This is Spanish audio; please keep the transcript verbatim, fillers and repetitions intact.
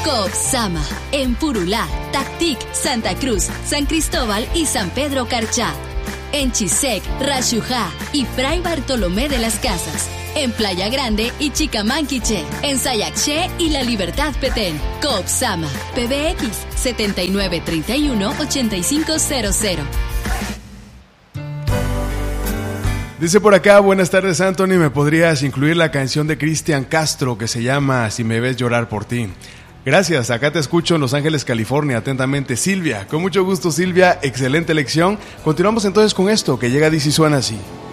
Coop Sama, en Purulá, Tactic, Santa Cruz, San Cristóbal y San Pedro Carchá. En Chisec, Rashujá y Fray Bartolomé de las Casas. En Playa Grande y Chicamanquiche. En Sayaché y La Libertad Petén. Coop Sama, P B X setenta y nueve treinta y uno ochenta y cinco cero cero. Dice por acá, buenas tardes Anthony, ¿me podrías incluir la canción de Cristian Castro que se llama Si me ves llorar por ti? Gracias, acá te escucho en Los Ángeles, California, atentamente Silvia. Con mucho gusto Silvia, excelente elección. Continuamos entonces con esto que llega, dice y suena así.